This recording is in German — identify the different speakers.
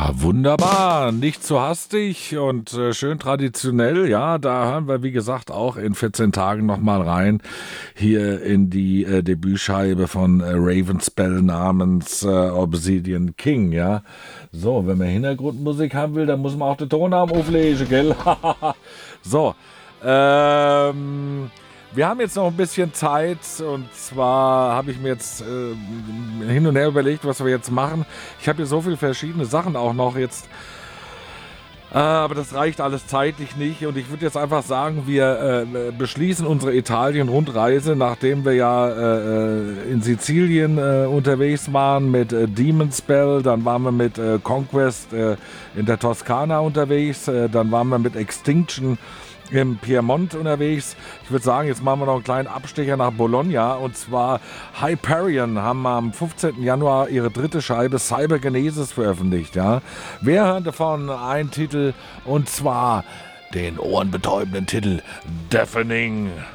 Speaker 1: Ja, wunderbar, nicht zu hastig und schön traditionell. Ja, da hören wir, wie gesagt, auch in 14 Tagen nochmal rein. Hier in die Debütscheibe von Ravenspell namens Obsidian King, ja. So, wenn man Hintergrundmusik haben will, dann muss man auch den Ton haben auflegen, gell? So, wir haben jetzt noch ein bisschen Zeit und zwar habe ich mir jetzt hin und her überlegt, was wir jetzt machen. Ich habe hier so viele verschiedene Sachen auch noch jetzt, aber das reicht alles zeitlich nicht und ich würde jetzt einfach sagen, wir beschließen unsere Italien-Rundreise, nachdem wir ja in Sizilien unterwegs waren mit Demon's Spell, dann waren wir mit Conquest in der Toskana unterwegs, dann waren wir mit Extinction im Piemont unterwegs. Ich würde sagen, jetzt machen wir noch einen kleinen Abstecher nach Bologna und zwar Hyperion haben am 15. Januar ihre dritte Scheibe Cybergenesis veröffentlicht. Ja. Wir hören davon einen Titel und zwar den ohrenbetäubenden Titel Deafening.